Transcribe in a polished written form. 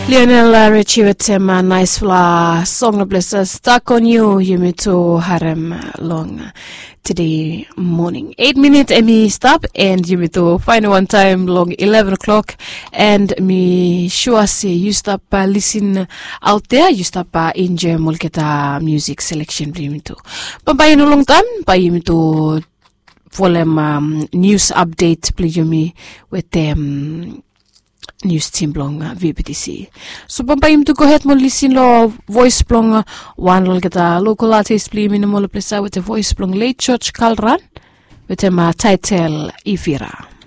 Lionel Richie with him, nice fla song of blessed stuck on you me to harem long today morning. 8 minutes and me stop and you me to find one time long 11 o'clock and me sure say you stop listen out there, you stop enjoy mulketa music selection me to. But no long time by me to follow news update play me with them news team blong VBTC. So pampayim to go ahead mo listen lo voice blong one lol kita local artist play minimum plesa with the voice blong late church Kalran with him title Ifira.